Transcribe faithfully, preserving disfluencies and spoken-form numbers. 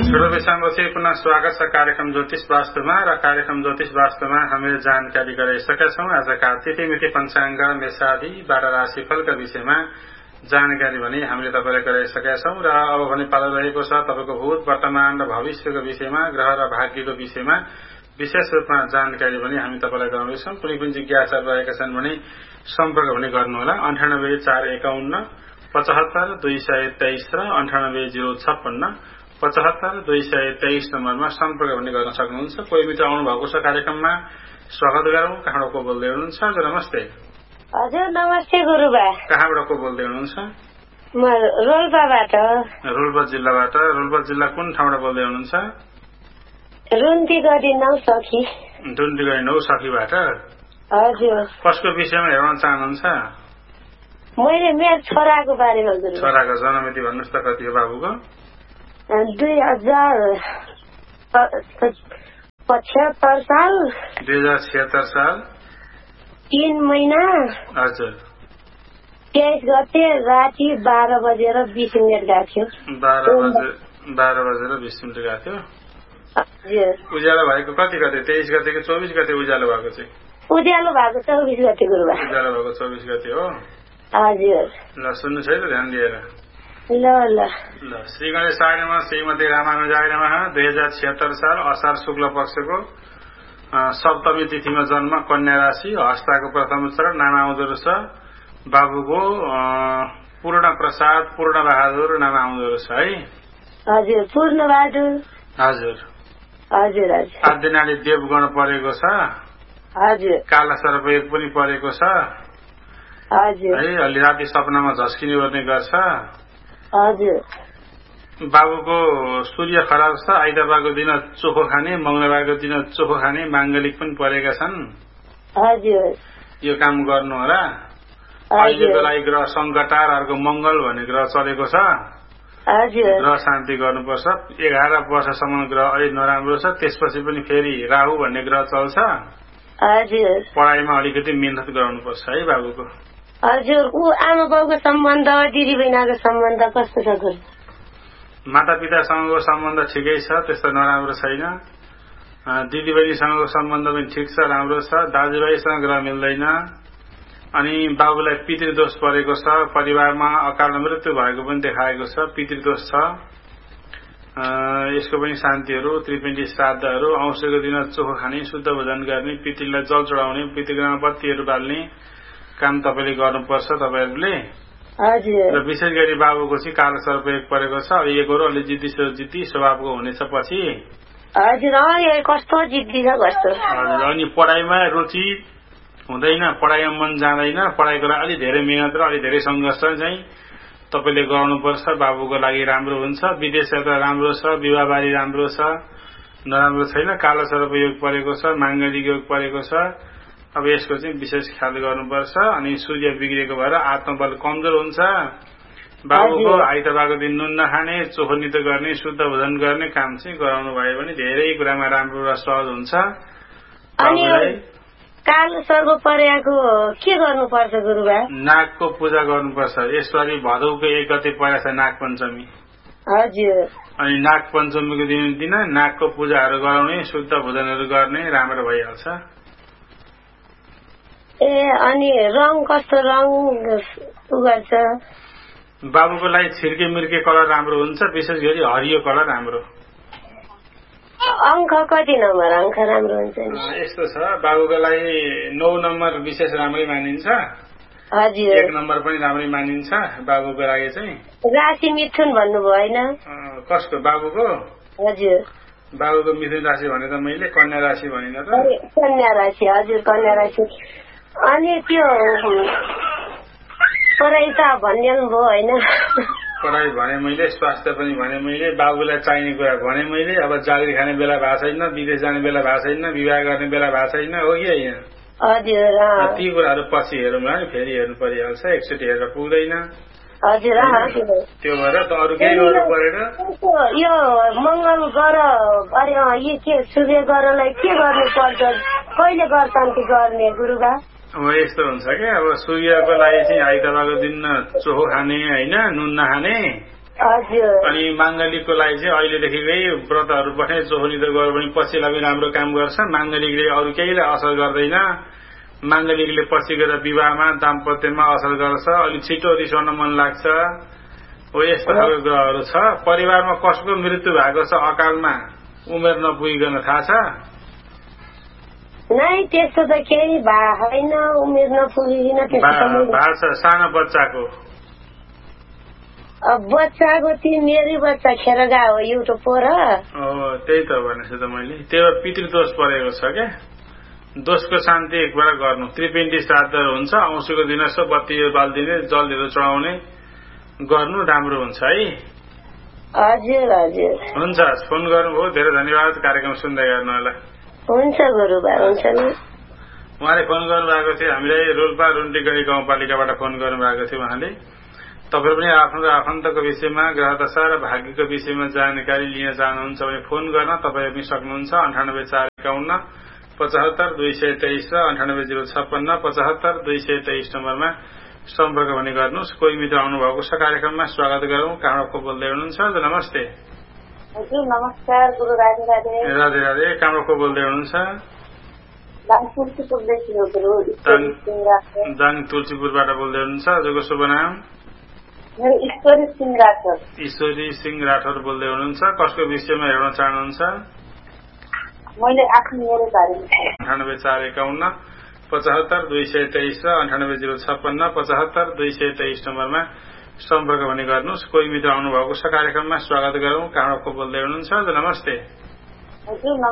छोटो विश्रामपछि पुनः स्वागत छ कार्यक्रम ज्योतिष वास्तवमा र कार्यक्रम ज्योतिष वास्तवमा हामीले जानकारी गराइसकेका छौं। आजका तिथि मिति पञ्चाङ्ग मेषादि बाह्र राशिफलका विषयमा जानकारी भने हामीले तपाईलाई गराइसकेका छौं र अब भने पालो रहेको छ तपाईको भूत वर्तमान र भविष्यको विषयमा ग्रह र भाग्यको विषयमा विशेष रूपमा जानकारी भने हामी तपाईलाई गराउँदैछौं। कुनै पनि जिज्ञासा रहेका छन् भने सम्पर्क भने गर्नुहोला अन्ठानब्बे चार एकाउन्न पचहत्तर दुई सय तेइस र अन्ठानब्बे जीरो छप्पन्न पचहत्तर दुई सय तेइस नम्बरमा सम्पर्क पनि गर्न सक्नुहुन्छ। कोही मित्र आउनु भएको छ कार्यक्रममा, स्वागत गरौं। कहाँबाट को बोल्दै हुनुहुन्छ? हजुर नमस्ते। हजुर नमस्ते गुरुबा। कहाँबाट को बोल्दै हुनुहुन्छ? म रोल्पाबाट। रोल्पा जिल्लाबाट। रोल्पा जिल्ला कुन ठाउँबाट बोल्दै हुनुहुन्छ? रुन्तीगढी नौ सखी। रुन्तीगढी नौ सखीबाट। हजुर। कसको विषयमा हेर्न चाहनुहुन्छ? मैले मेरो छोराको बारेमा गुरु। छोराको जन्ममिति भन्नुहोस् त कति हो बाबुको? दुई हजार पचहत्तर साल। दुई हजार छिहत्तर साल तीन महिना। हजुर। तेइस गते राति बाह्र बजेर बिस मिनट गएको थियो। बाह्र बजे बाह्र बजेर बिस मिनट गएको थियो। हजुर। उज्यालो भएको कति गते? तेइस गते कि चौबिस गते उज्यालो भएको चाहिँ? उज्यालो भएको चौबिस गते गुरुबा। उज्यालो भएको चौबिस गते हो। हजुर। ल सुन्नुहोस् है त ध्यान दिएर। ल ल ल श्री गणेशाय नमः श्रीमती रामानुजाय नमः। दुई हजार छिहत्तर साल असार शुक्ल पक्षको सप्तमी तिथिमा जन्म, कन्या राशि, हस्ताको प्रथम अक्षर, नाम आउँदो रहेछ बाबुको पूर्ण प्रसाद पूर्ण बहादुर नाम आउँदो रहेछ है। हजुर। पूर्ण बहादुर। हजुर। हजुर हजुर। आदिनाली देवगण परेको छ। हजुर। काला सर्पयोग पनि परेको छ। हजुर। है अलि राति सपनामा झस्किने गर्ने गर्छ। हजुर। बाबुको सूर्य खराब छ। आइतबारको दिन चोखो खाने, मंगलबारको दिन चोखो खाने मांगलिक पनि परेका छन्। हजुर। यो काम गर्नु होला। अहिलेको लागि ग्रह संकटार अर्को मंगल भन्ने ग्रह चलेको छ। हजुर। ग्रह शान्ति गर्नुपर्छ। एघार वर्षसम्म ग्रह अलिक नराम्रो छ। त्यसपछि पनि फेरि राहु भन्ने ग्रह चल्छ। हजुर। पढाइमा अलिकति मेहनत गराउनुपर्छ है बाबुको। हजुर। ऊ आमा बाउको सम्बन्ध, दिदी बहिनीको सम्बन्ध कस्तो छ गुरु? माता पितासँगको सम्बन्ध ठिकै छ, त्यस्तो नराम्रो छैन। दिदी बहिनीसँगको सम्बन्ध पनि ठिक छ, राम्रो छ। दाजुभाइसँग ग्रह मिल्दैन। अनि बाबुलाई पितृदोष परेको छ। परिवारमा अकाल मृत्यु भएको पनि देखाएको छ। पितृदोष छ। यसको पनि शान्तिहरू, त्रिपिण्डी श्राद्धहरू, औँसीको दिन चोखो खाने, शुद्ध भोजन गर्ने, पितृलाई जल चढाउने, पितृग्रहमा बत्तीहरू बाल्ने काम तपाईँले गर्नुपर्छ तपाईँहरूले। हजुर। र विशेष गरी बाबुको चाहिँ कालो सर्पयोग परेको छ। अलि एकरो अलि जिद्दी जिद्दी स्वभावको हुनेछ पछि। हजुर। कस्तो जिद्दी छ कस्तो। हजुर। अनि पढाइमा रुचि हुँदैन, पढाइमा मन जाँदैन। पढाइको लागि अलि धेरै मेहनत र अलि धेरै संघर्ष चाहिँ तपाईँले गर्नुपर्छ। बाबुको लागि राम्रो हुन्छ। विदेश यात्रा राम्रो छ। विवाहबारी राम्रो छ, नराम्रो छैन। कालो सर्पयोग परेको छ। माङ्गलिक योग परेको छ। अब यसको चाहिँ विशेष ख्याल गर्नुपर्छ। अनि सूर्य बिग्रेको भएर आत्मबल कमजोर हुन्छ। बाबुको आइतबारको दिन नुन नखाने, चोखो नितो गर्ने, शुद्ध भोजन गर्ने काम चाहिँ गराउनु भयो भने धेरै कुरामा राम्रो र सहज हुन्छ। अनि कालो सर्प परेको के गर्नुपर्छ गुरुबा? नागको पूजा गर्नुपर्छ। यसपालि भदौको एक गते परेको छ नाग पञ्चमी। हजुर। अनि नाग पञ्चमीको दिन दिन नागको पूजाहरू गराउने, शुद्ध भोजनहरू गर्ने, राम्रो भइहाल्छ। ए अनि रङ कस्तो रङ गर्छ? बाबुको लागि छिर्के मिर्के कलर राम्रो हुन्छ। विशेष गरी हरियो कलर राम्रो। अंक कति नम्बर अंक राम्रो हुन्छ? यस्तो छ, बाबुको लागि नौ नम्बर विशेष राम्रै मानिन्छ। हजुर। एक नम्बर पनि राम्रै मानिन्छ बाबुको लागि चाहिँ। राशि मिथुन भन्नुभयो होइन? कसको? बाबुको? हजुर। बाबुको मिथुन राशि भने त मैले कन्या राशि भनिन त? कन्या राशि। हजुर कन्या राशि। अनि त्यो पढाइ त भनिहाल्नु भयो होइन? पढाइ भने मैले, स्वास्थ्य पनि भने मैले, बाबुलाई चाहिने कुरा भने मैले। अब जागिर खाने बेला भएको छैन, विदेश जाने बेला भएको छैन, विवाह गर्ने बेला भएको छैन, हो कि होइन? हजुर। ती कुराहरू पछि हेरौँला नि, फेरि हेर्नु परिहाल्छ। एकचोटि हेरेर पुग्दैन। हजुर। त्यो भएर त अरू केही गर्नु परेन। यो मंगल ग्रह यो के सूर्य ग्रहलाई के गर्नु पर्छ? कहिले गर्छन् कि गर्ने गुरुबा? अब यस्तो हुन्छ क्या। अब सूर्यको लागि चाहिँ आइतबारको दिन चोखो खाने होइन, नुन नखाने। हजुर अनि माङ्गलिकको लागि चाहिँ अहिलेदेखिकै व्रतहरू बस्ने चोखनी त गऱ्यो भने पछिलाई पनि राम्रो काम गर्छ। माङ्गलिकले अरू केहीलाई असर गर्दैन। माङ्गलिकले पछि गएर विवाहमा दाम्पत्यमा असर गर्छ। अलिक छिटो रिसाउन मन लाग्छ। हो यस्तो खालको ग्रहहरू छ। परिवारमा कसको मृत्यु भएको छ अकालमा उमेर नपुगिकन थाहा छ? नै त्यस्तो त केही होइन, उमेर नपुगिकन भएको छ। सानो बच्चाको बच्चाको ती मेरै बच्चा खेर गयो एउटा पोर। त्यही त भनेछु त मैले। त्यो पितृदोष परेको छ क्या। दोषको शान्ति एकबार गर्नु। त्रिपिण्डी श्राद्ध हुन्छ। औँसीको दिन यसो बत्ती बालिदिने जलहरू चढाउने गर्नु राम्रो हुन्छ है। हजुर हजुर हुन्छ। फोन गर्नुभयो, धेरै धन्यवाद। कार्यक्रम सुन्दै गर्नु होला। हुन्छ गुरुबा, हुन्छ नि। उहाँले फोन गर्नुभएको थियो हामीलाई रोल्पा रुन्टीगढी गाउँपालिकाबाट फोन गर्नुभएको थियो। उहाँले तपाईँ पनि आफ्नो र आफन्तको विषयमा ग्रह दशा र भाग्यको विषयमा जानकारी लिन चाहनुहुन्छ भने फोन गर्न तपाईँ पनि सक्नुहुन्छ। अन्ठानब्बे चार एकाउन्न पचहत्तर दुई सय तेइस र अन्ठानब्बे जिरो छप्पन्न पचहत्तर दुई सय तेइस नम्बरमा सम्पर्क भने गर्नुहोस्। कोही मित्र आउनुभएको छ, कार्यक्रममा स्वागत गरौँ। कहाँबाट को बोल्दै हुनुहुन्छ? हजुर नमस्ते। हजुर नमस्कार गुरु। राधे राधे। राधे राधे। कहाँबाट को बोल्दै हुनुहुन्छ? दाङ तुलसीपुरबाट बोल्दै हुनुहुन्छ। हजुरको शुभ नाम? ईश्वरी सिंह राठौर। ईश्वरी सिंह राठौर बोल्दै हुनुहुन्छ। कसको विषयमा हेर्न चाहनुहुन्छ? मैले आफ्नो मेरो बारेमा। अन्ठानब्बे चार एकाउन्न पचहत्तर दुई सय तेइस र अन्ठानब्बे जिरो छप्पन्न पचहत्तर दुई सय तेइस नम्बरमा सम्पर्क भने गर्नुहोस्। कोही मित्र आउनुभएको छ, कार्यक्रममा स्वागत गरौँ। कहाँबाट को बोल्दै हुनुहुन्छ? नमस्ते। हजुर